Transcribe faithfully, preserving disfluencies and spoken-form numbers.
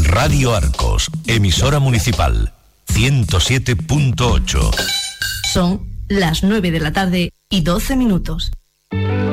Radio Arcos, emisora municipal, ciento siete punto ocho. Son las nueve de la tarde y doce minutos.